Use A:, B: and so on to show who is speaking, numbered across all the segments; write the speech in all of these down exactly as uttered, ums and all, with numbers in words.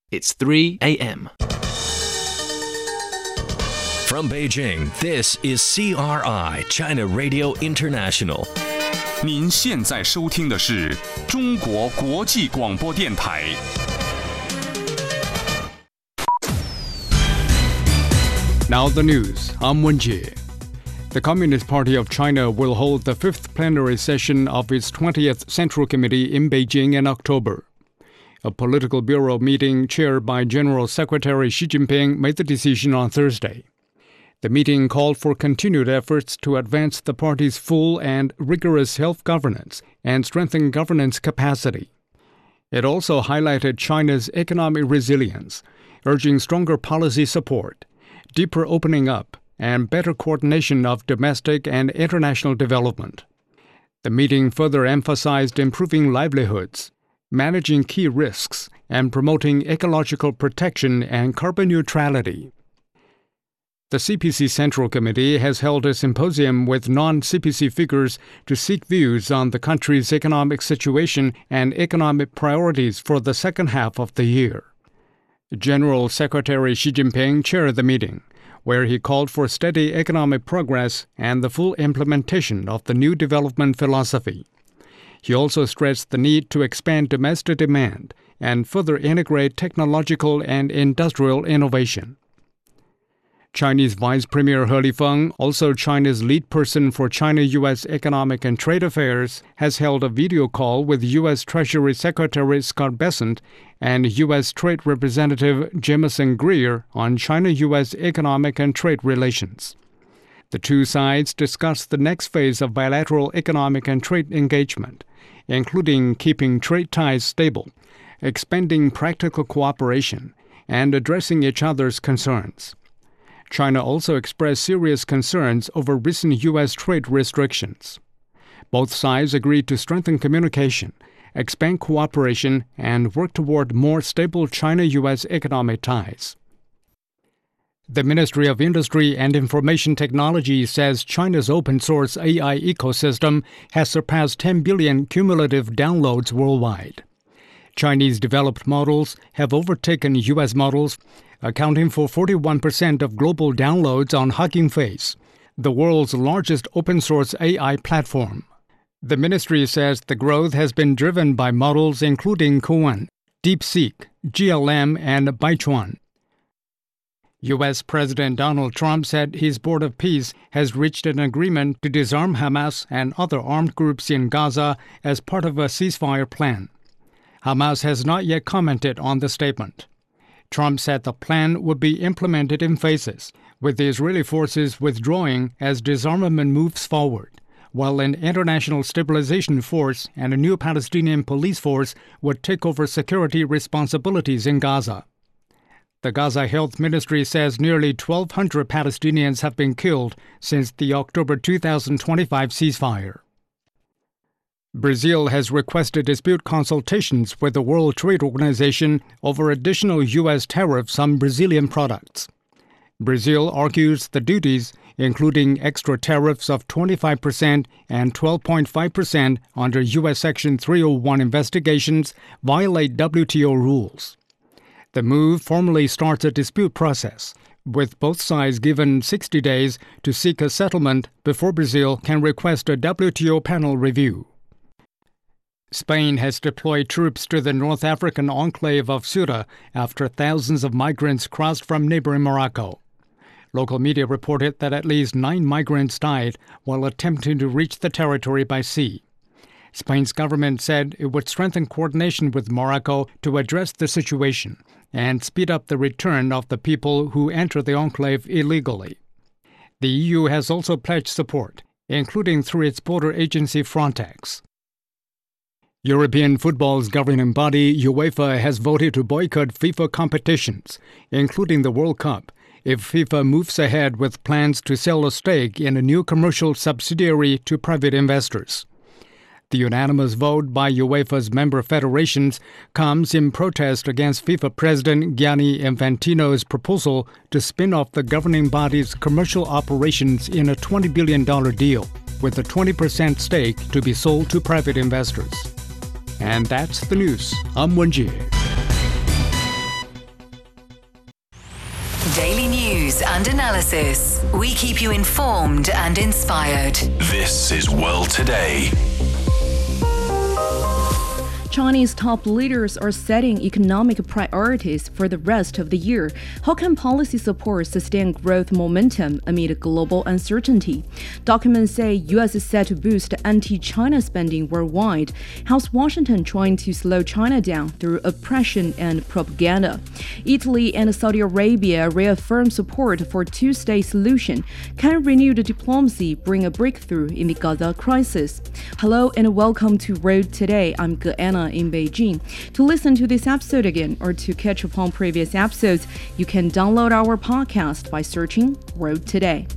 A: It's three a.m.
B: From Beijing, this is C R I, China Radio International.
C: 您现在收听的是中国国际广播电台。
D: Now the news. I'm Wenjie. The Communist Party of China will hold the fifth plenary session of its twentieth Central Committee in Beijing in October. A political bureau meeting chaired by General Secretary Xi Jinping made the decision on Thursday. The meeting called for continued efforts to advance the party's full and rigorous self-governance and strengthen governance capacity. It also highlighted China's economic resilience, urging stronger policy support, deeper opening up, and better coordination of domestic and international development. The meeting further emphasized improving livelihoods, managing key risks, and promoting ecological protection and carbon neutrality. The C P C Central Committee has held a symposium with non-C P C figures to seek views on the country's economic situation and economic priorities for the second half of the year. General Secretary Xi Jinping chaired the meeting, where he called for steady economic progress and the full implementation of the new development philosophy. He also stressed the need to expand domestic demand and further integrate technological and industrial innovation. Chinese Vice Premier He Lifeng, also China's lead person for China-U S economic and trade affairs, has held a video call with U S Treasury Secretary Scott Bessent and U S Trade Representative Jameson Greer on China-U S economic and trade relations. The two sides discussed the next phase of bilateral economic and trade engagement, including keeping trade ties stable, expanding practical cooperation, and addressing each other's concerns. China also expressed serious concerns over recent U S trade restrictions. Both sides agreed to strengthen communication, expand cooperation, and work toward more stable China-U S economic ties. The Ministry of Industry and Information Technology says China's open-source A I ecosystem has surpassed ten billion cumulative downloads worldwide. Chinese-developed models have overtaken U S models, accounting for forty-one percent of global downloads on Hugging Face, the world's largest open-source A I platform. The ministry says the growth has been driven by models including Kuan, DeepSeek, G L M, and Baichuan. U S President Donald Trump said his Board of Peace has reached an agreement to disarm Hamas and other armed groups in Gaza as part of a ceasefire plan. Hamas has not yet commented on the statement. Trump said the plan would be implemented in phases, with the Israeli forces withdrawing as disarmament moves forward, while an international stabilization force and a new Palestinian police force would take over security responsibilities in Gaza. The Gaza Health Ministry says nearly twelve hundred Palestinians have been killed since the October two thousand twenty-five ceasefire. Brazil has requested dispute consultations with the World Trade Organization over additional U S tariffs on Brazilian products. Brazil argues the duties, including extra tariffs of twenty-five percent and twelve point five percent under U S Section three oh one investigations, violate W T O rules. The move formally starts a dispute process, with both sides given sixty days to seek a settlement before Brazil can request a W T O panel review. Spain has deployed troops to the North African enclave of Ceuta after thousands of migrants crossed from neighboring Morocco. Local media reported that at least nine migrants died while attempting to reach the territory by sea. Spain's government said it would strengthen coordination with Morocco to address the situation and speed up the return of the people who enter the enclave illegally. The E U has also pledged support, including through its border agency Frontex. European football's governing body, UEFA, has voted to boycott FIFA competitions, including the World Cup, if FIFA moves ahead with plans to sell a stake in a new commercial subsidiary to private investors. The unanimous vote by UEFA's member federations comes in protest against FIFA President Gianni Infantino's proposal to spin off the governing body's commercial operations in a twenty billion dollars deal, with a twenty percent stake to be sold to private investors. And that's the news. I'm Wenjie.
A: news and analysis. We keep you informed and inspired.
B: This is World Today.
E: Chinese top leaders are setting economic priorities for the rest of the year. How can policy support sustain growth momentum amid global uncertainty? Documents say U S is set to boost anti-China spending worldwide. How's Washington trying to slow China down through oppression and propaganda? Italy and Saudi Arabia reaffirm support for two-state solution. Can renewed diplomacy bring a breakthrough in the Gaza crisis? Hello and welcome to Road Today. I'm Geanna in Beijing. To listen to this episode again or to catch up on previous episodes, you can download our podcast by searching Road Today.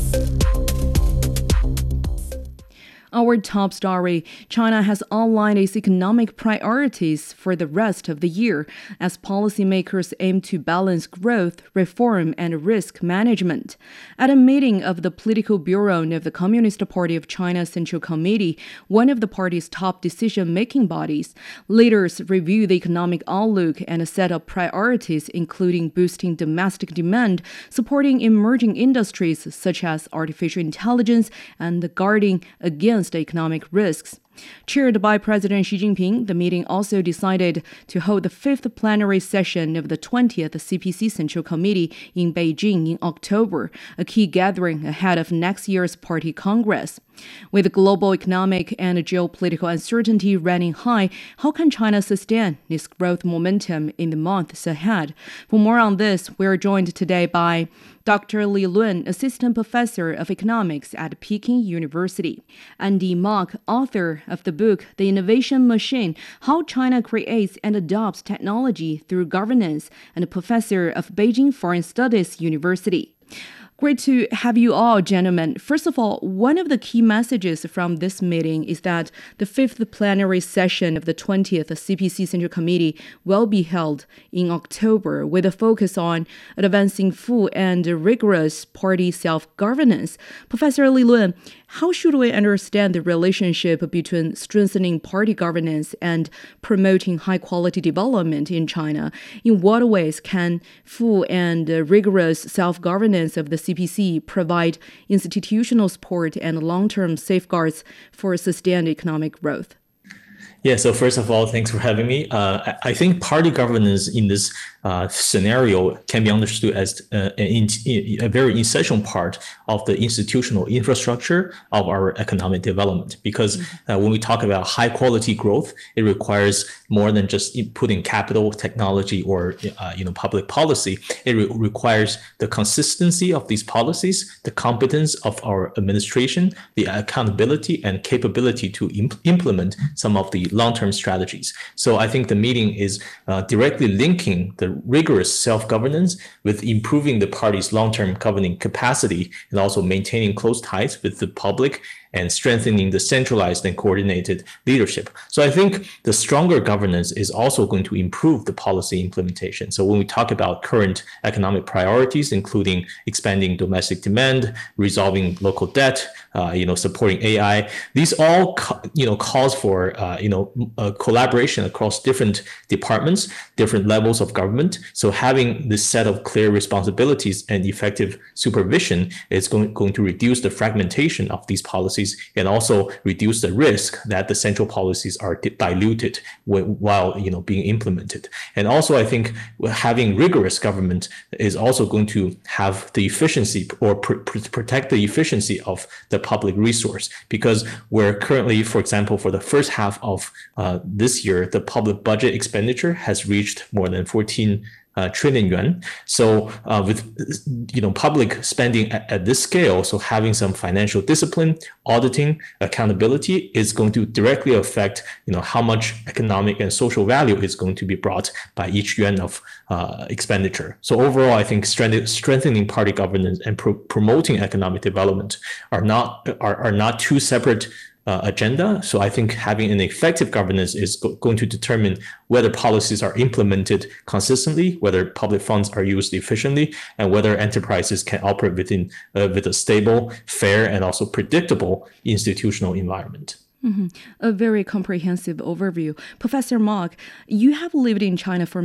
E: Our top story, China has outlined its economic priorities for the rest of the year as policymakers aim to balance growth, reform, and risk management. At a meeting of the Political Bureau of the Communist Party of China Central Committee, one of the party's top decision-making bodies, leaders reviewed the economic outlook and a set of priorities including boosting domestic demand, supporting emerging industries such as artificial intelligence, and guarding against economic risks. Chaired by President Xi Jinping, the meeting also decided to hold the fifth plenary session of the twentieth C P C Central Committee in Beijing in October, a key gathering ahead of next year's party congress. With global economic and geopolitical uncertainty running high, how can China sustain this growth momentum in the months ahead? For more on this, we are joined today by Doctor Li Lun, Assistant Professor of Economics at Peking University, Andy Mok, author of the book The Innovation Machine, How China Creates and Adopts Technology Through Governance, and Professor of Beijing Foreign Studies University. Great to have you all, gentlemen. First of all, one of the key messages from this meeting is that the fifth plenary session of the twentieth C P C Central Committee will be held in October with a focus on advancing full and rigorous party self-governance. Professor Li Lun, how should we understand the relationship between strengthening party governance and promoting high-quality development in China? In what ways can full and rigorous self-governance of the C P C provide institutional support and long-term safeguards for sustained economic growth?
F: Yeah, so first of all, thanks for having me. Uh, I think party governance in this uh, scenario can be understood as uh, a, a very essential part of the institutional infrastructure of our economic development. Because uh, when we talk about high quality growth, it requires more than just putting capital, technology, or uh, you know public policy. It re- requires the consistency of these policies, the competence of our administration, the accountability and capability to imp- implement some of the long-term strategies. So I think the meeting is uh, directly linking the rigorous self-governance with improving the party's long-term governing capacity and also maintaining close ties with the public and strengthening the centralized and coordinated leadership. So I think the stronger governance is also going to improve the policy implementation. So when we talk about current economic priorities, including expanding domestic demand, resolving local debt, uh, you know, supporting A I, these all, co- you know, calls for, uh, you know, uh, collaboration across different departments, different levels of government. So having this set of clear responsibilities and effective supervision is going, going to reduce the fragmentation of these policies and also reduce the risk that the central policies are diluted while you know being implemented. And also, I think having rigorous government is also going to have the efficiency or pr- protect the efficiency of the public resource, because we're currently, for example, for the first half of uh, this year, the public budget expenditure has reached more than fourteen Uh, trillion yuan. So uh, with you know public spending at, at this scale, so having some financial discipline, auditing, accountability is going to directly affect you know how much economic and social value is going to be brought by each yuan of uh, expenditure. So overall, I think strength, strengthening party governance and pro- promoting economic development are not are, are not two separate Uh, agenda. So I think having an effective governance is go- going to determine whether policies are implemented consistently, whether public funds are used efficiently, and whether enterprises can operate within uh, with a stable, fair, and also predictable institutional environment.
E: Mm-hmm. A very comprehensive overview. Professor Mok, you have lived in China for